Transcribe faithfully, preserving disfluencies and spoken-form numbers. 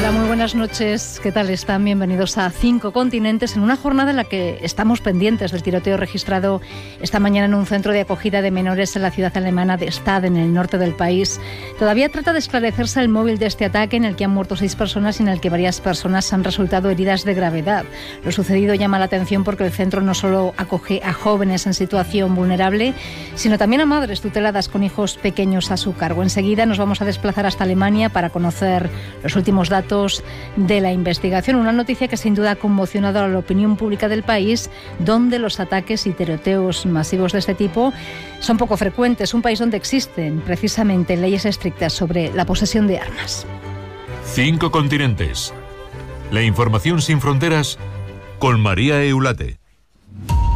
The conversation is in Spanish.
Hola, muy buenas noches. ¿Qué tal están? Bienvenidos a Cinco Continentes, en una jornada en la que estamos pendientes del tiroteo registrado esta mañana en un centro de acogida de menores en la ciudad alemana de Stade, en el norte del país. Todavía trata de esclarecerse el móvil de este ataque, en el que han muerto seis personas y en el que varias personas han resultado heridas de gravedad. Lo sucedido llama la atención porque el centro no solo acoge a jóvenes en situación vulnerable, sino también a madres tuteladas con hijos pequeños a su cargo. Enseguida nos vamos a desplazar hasta Alemania para conocer los últimos datos de la investigación. Una noticia que sin duda ha conmocionado a la opinión pública del país, donde los ataques y tiroteos masivos de este tipo son poco frecuentes. Un país donde existen precisamente leyes estrictas sobre la posesión de armas. Cinco Continentes. La información sin fronteras con María Eulate.